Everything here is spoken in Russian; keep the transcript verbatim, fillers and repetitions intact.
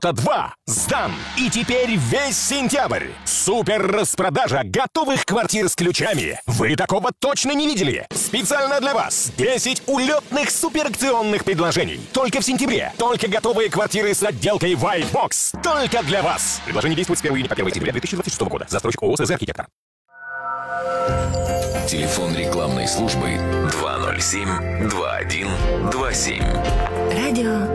Йота два сдан. И теперь весь сентябрь. Супер распродажа готовых квартир с ключами. Вы такого точно не видели. Специально для вас десять улетных суперакционных предложений. Только в сентябре. Только готовые квартиры с отделкой White Box. Только для вас. Предложение действует с первого июня по первое сентября две тысячи двадцать шестого года. Застройщик ООО «СЗ Архитектор». Телефон рекламной службы два ноль семь два один два семь. Радио